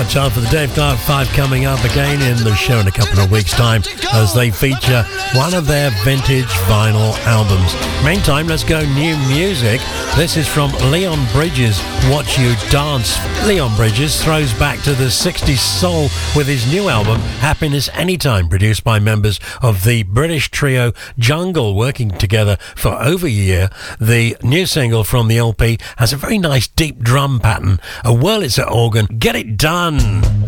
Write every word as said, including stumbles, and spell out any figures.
Watch out for the Dave Clark five coming up again in the show in a couple of weeks' time as they feature one of their vintage vinyl albums. Meantime, let's go new music. This is from Leon Bridges, Watch You Dance. Leon Bridges throws back to the sixties soul with his new album, Happiness Anytime, produced by members of the British trio Jungle, working together for over a year. The new single from the L P has a very nice deep drum pattern, a Wurlitzer organ. Get it done!